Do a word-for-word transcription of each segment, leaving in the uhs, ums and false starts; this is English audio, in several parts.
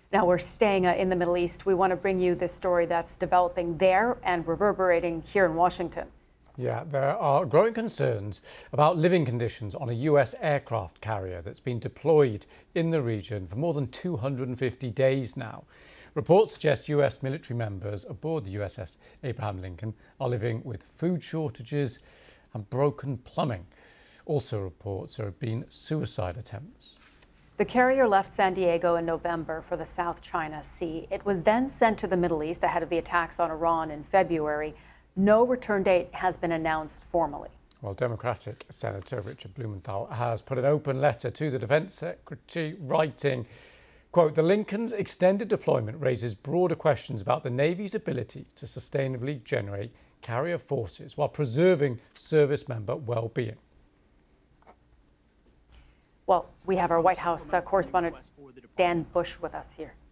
Now we're staying uh, in the Middle East. We want to bring you this story that's developing there and reverberating here in Washington. Yeah, there are growing concerns about living conditions on a U S aircraft carrier that's been deployed in the region for more than two hundred fifty days now. Reports suggest U S military members aboard the U S S Abraham Lincoln are living with food shortages and broken plumbing. Also reports there have been suicide attempts. The carrier left San Diego in November for the South China Sea. It was then sent to the Middle East ahead of the attacks on Iran in February. No return date has been announced formally. Well, Democratic Senator Richard Blumenthal has put an open letter to the Defence Secretary writing, quote, "The Lincoln's extended deployment raises broader questions about the Navy's ability to sustainably generate carrier forces while preserving service member well-being." Well, we have our White House uh, correspondent Dan Bush with us here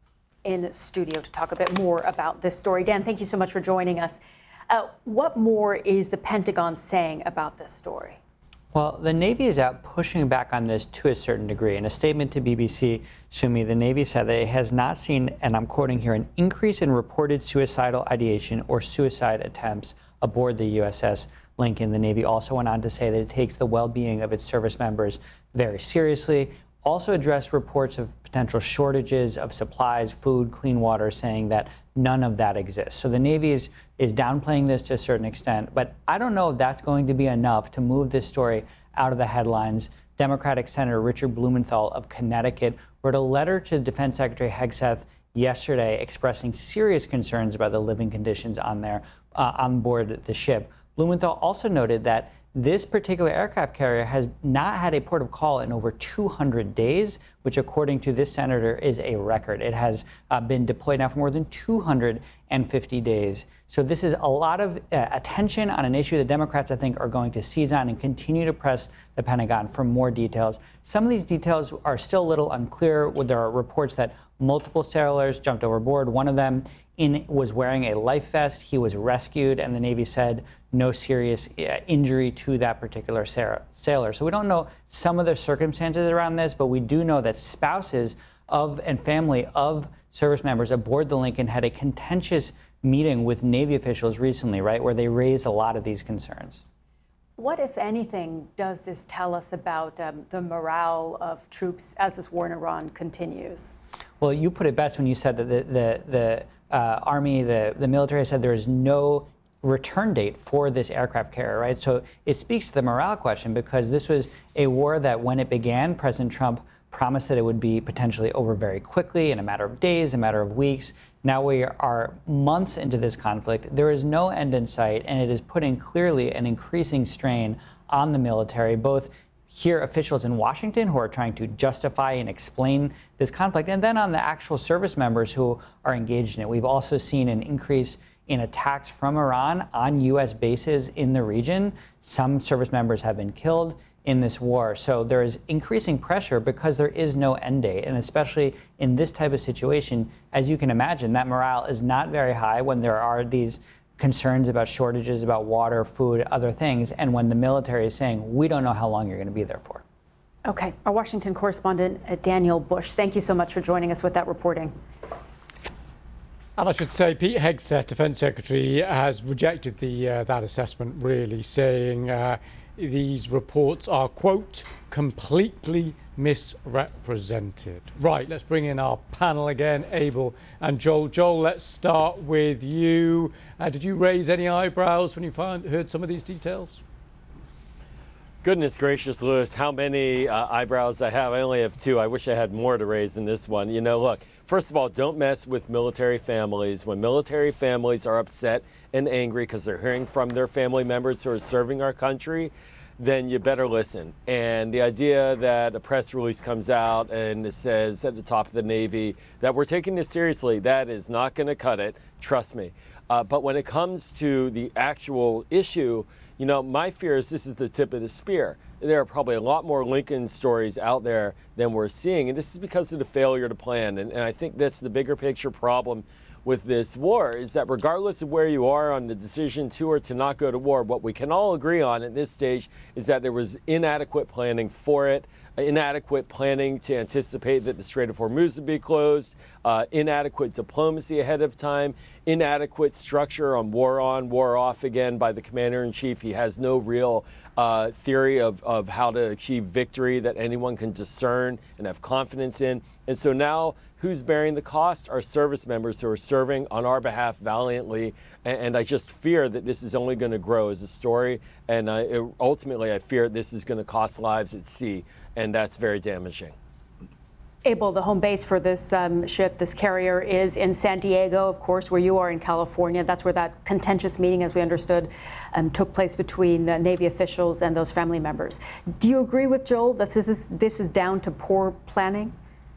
in studio to talk a bit more about this story. Dan, thank you so much for joining us. Uh, what more is the Pentagon saying about this story? Well, the Navy is out pushing back on this to a certain degree. In a statement to B B C, Sumi, the Navy said that it has not seen, and I'm quoting here, an increase in reported suicidal ideation or suicide attempts aboard the U S S Lincoln. The Navy also went on to say that it takes the well-being of its service members very seriously. Also addressed reports of potential shortages of supplies, food, clean water, saying that none of that exists. So the Navy is, is downplaying this to a certain extent, but I don't know if that's going to be enough to move this story out of the headlines. Democratic Senator Richard Blumenthal of Connecticut wrote a letter to Defense Secretary Hegseth yesterday expressing serious concerns about the living conditions on there, uh, on board the ship. Blumenthal also noted that this particular aircraft carrier has not had a port of call in over two hundred days, which according to this senator is a record. It has uh, been deployed now for more than two hundred fifty days. So this is a lot of uh, attention on an issue that Democrats, I think, are going to seize on and continue to press the Pentagon for more details. Some of these details are still a little unclear. There are reports that multiple sailors jumped overboard. One of them in, was wearing a life vest. He was rescued, and the Navy said no serious uh, injury to that particular sailor. So we don't know some of the circumstances around this, but we do know that spouses of and family of service members aboard the Lincoln had a contentious meeting with Navy officials recently, right, where they raised a lot of these concerns. What, if anything, does this tell us about um, the morale of troops as this war in Iran continues? Well, you put it best when you said that the, the, the uh, Army, the, the military said there is no return date for this aircraft carrier, right? So it speaks to the morale question, because this was a war that when it began, President Trump promised that it would be potentially over very quickly, in a matter of days, a matter of weeks. Now we are months into this conflict. There is no end in sight, and it is putting clearly an increasing strain on the military, both here officials in Washington who are trying to justify and explain this conflict, and then on the actual service members who are engaged in it. We've also seen an increase in attacks from Iran on U S bases in the region. Some service members have been killed in this war. So there is increasing pressure because there is no end date. And especially in this type of situation, as you can imagine, that morale is not very high when there are these concerns about shortages, about water, food, other things, and when the military is saying, we don't know how long you're going to be there for. Okay. Our Washington correspondent, uh, Daniel Bush, thank you so much for joining us with that reporting. And I should say, Pete Hegseth, Defence Secretary, has rejected the uh, that assessment, really, saying uh, these reports are, quote, completely misrepresented. Right, let's bring in our panel again, Abel and Joel. Joel, let's start with you. Uh, did you raise any eyebrows when you found, heard some of these details? Goodness gracious, Lewis, how many uh, eyebrows I have. I only have two. I wish I had more to raise than this one. You know, look, first of all, don't mess with military families. When military families are upset and angry because they're hearing from their family members who are serving our country, then you better listen. And the idea that a press release comes out and it says at the top of the Navy that we're taking this seriously, that is not going to cut it, trust me. Uh, but when it comes to the actual issue, you know, my fear is this is the tip of the spear. There are probably a lot more Lincoln stories out there than we're seeing. And this is because of the failure to plan. And, and I think that's the bigger picture problem with this war, is that regardless of where you are on the decision to or to not go to war, what we can all agree on at this stage is that there was inadequate planning for it, inadequate planning to anticipate that the Strait of Hormuz would be closed, uh, inadequate diplomacy ahead of time, inadequate structure on war on, war off again by the commander-in-chief. He has no real uh, theory of, of how to achieve victory that anyone can discern and have confidence in. And so now, who's bearing the cost? Our service members who are serving on our behalf valiantly. And, and I just fear that this is only going to grow as a story. And I, it, ultimately, I fear this is going to cost lives at sea. And that's very damaging. Abel, the home base for this um, ship, this carrier, is in San Diego, of course, where you are in California. That's where that contentious meeting, as we understood, um, took place between uh, Navy officials and those family members. Do you agree with Joel that this is, this is down to poor planning?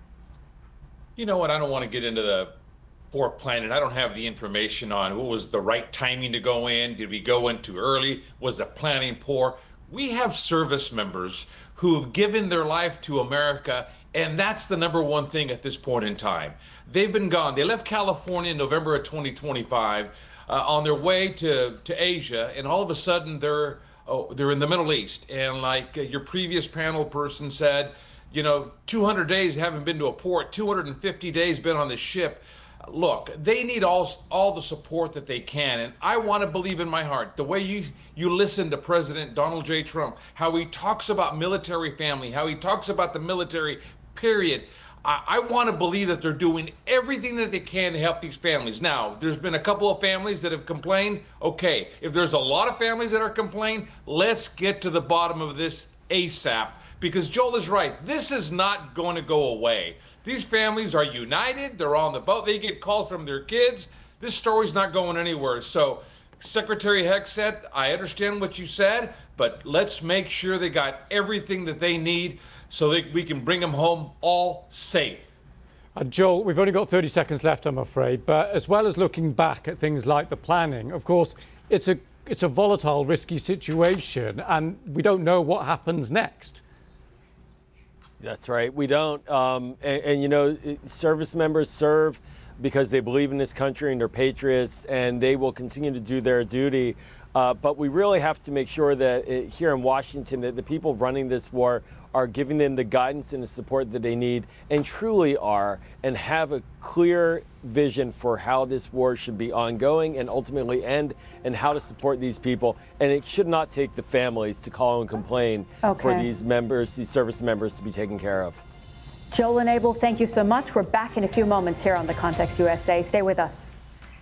You know what? I don't want to get into the poor planning. I don't have the information on what was the right timing to go in. Did we go in too early? Was the planning poor? We have service members who have given their life to America, and that's the number one thing at this point in time. They've been gone. They left California in November of twenty twenty-five uh, on their way to, to Asia, and all of a sudden they're, oh, they're in the Middle East. And like uh, your previous panel person said, you know, two hundred days haven't been to a port, two hundred fifty days been on the ship. Look, they need all all the support that they can, and I want to believe in my heart, the way you you listen to President Donald J. Trump, how he talks about military family, how he talks about the military, period. I, I want to believe that they're doing everything that they can to help these families. Now, there's been a couple of families that have complained. Okay, if there's a lot of families that are complaining, let's get to the bottom of this ASAP, because Joel is right. This is not going to go away. These families are united. They're on the boat. They get calls from their kids. This story's not going anywhere. So, Secretary Hegseth, I understand what you said, but let's make sure they got everything that they need so that we can bring them home all safe. Uh, Joel, we've only got thirty seconds left, I'm afraid. But as well as looking back at things like the planning, of course, it's a it's a volatile, risky situation, and we don't know what happens next. That's right. We don't. Um, and, and, you know, service members serve because they believe in this country and they're patriots, and they will continue to do their duty. Uh, but we really have to make sure that it, here in Washington, that the people running this war are giving them the guidance and the support that they need, and truly are, and have a clear vision for how this war should be ongoing and ultimately end, and how to support these people. And it should not take the families to call and complain Okay. for these members, these service members, to be taken care of. Joel and Abel, thank you so much. We're back in a few moments here on The Context U S A. Stay with us.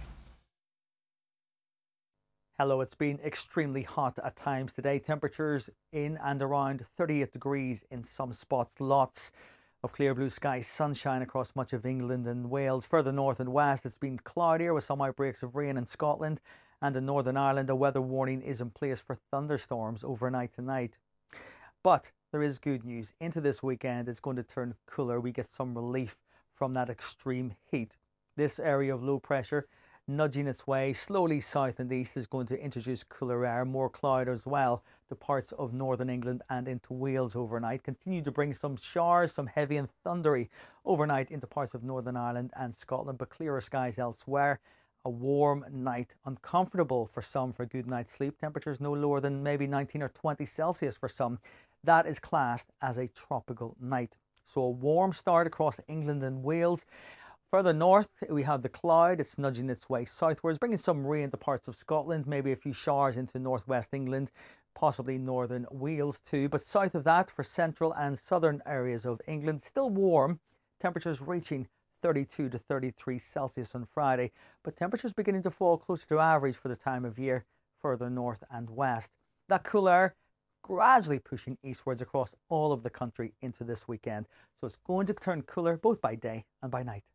Hello, it's been extremely hot at times today. Temperatures in and around thirty-eight degrees in some spots. Lots of clear blue skies, sunshine across much of England and Wales. Further north and west, it's been cloudier with some outbreaks of rain in Scotland. And in Northern Ireland, a weather warning is in place for thunderstorms overnight tonight. But there is good news. Into this weekend, it's going to turn cooler. We get some relief from that extreme heat. This area of low pressure nudging its way slowly south and east is going to introduce cooler air, more cloud as well to parts of northern England and into Wales overnight. Continue to bring some showers, some heavy and thundery overnight into parts of Northern Ireland and Scotland, but clearer skies elsewhere. A warm night, uncomfortable for some for a good night's sleep. Temperatures no lower than maybe nineteen or twenty Celsius for some. That is classed as a tropical night. So a warm start across England and Wales. Further north, we have the cloud. It's nudging its way southwards, bringing some rain to parts of Scotland, maybe a few showers into northwest England, possibly northern Wales too. But south of that, for central and southern areas of England, still warm. Temperatures reaching thirty-two to thirty-three Celsius on Friday, but temperatures beginning to fall closer to average for the time of year further north and west. That cool air gradually pushing eastwards across all of the country into this weekend. So it's going to turn cooler both by day and by night.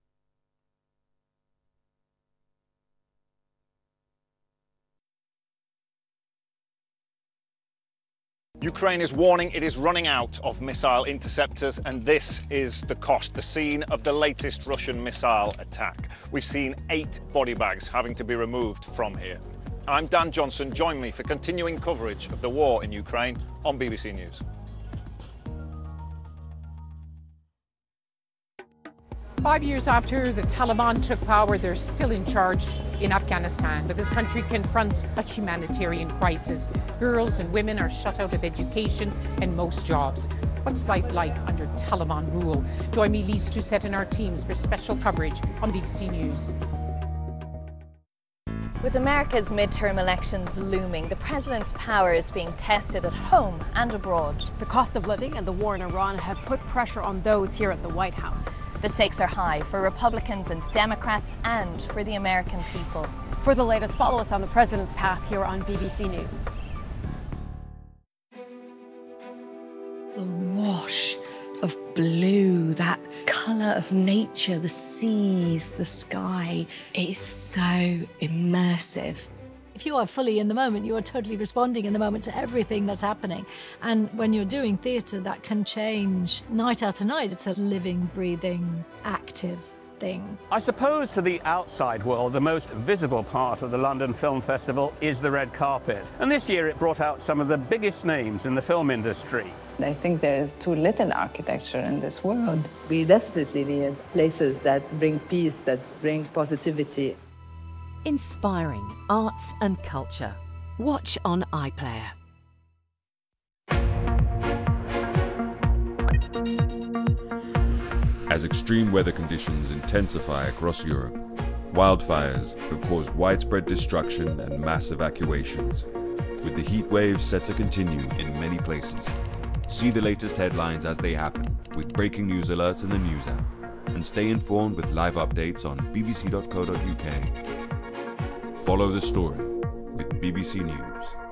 Ukraine is warning it is running out of missile interceptors, and this is the cost, the scene of the latest Russian missile attack. We've seen eight body bags having to be removed from here. I'm Dan Johnson. Join me for continuing coverage of the war in Ukraine on B B C News. Five years after the Taliban took power, they're still in charge in Afghanistan, but this country confronts a humanitarian crisis. Girls and women are shut out of education and most jobs. What's life like under Taliban rule? Join me, Lise Doucette, and our teams for special coverage on B B C News. With America's midterm elections looming, the president's power is being tested at home and abroad. The cost of living and the war in Iran have put pressure on those here at the White House. The stakes are high for Republicans and Democrats and for the American people. For the latest, follow us on the president's path here on B B C News. The wash of blue, that colour of nature, the seas, the sky, it is so immersive. If you are fully in the moment, you are totally responding in the moment to everything that's happening. And when you're doing theatre, that can change night after night. It's a living, breathing, active thing. I suppose to the outside world, the most visible part of the London Film Festival is the red carpet. And this year it brought out some of the biggest names in the film industry. I think there is too little architecture in this world. We desperately need places that bring peace, that bring positivity. Inspiring arts and culture. Watch on iPlayer. As extreme weather conditions intensify across Europe, wildfires have caused widespread destruction and mass evacuations, with the heat waves set to continue in many places. See the latest headlines as they happen with breaking news alerts in the News app, and stay informed with live updates on b b c dot co dot u k. Follow the story with B B C News.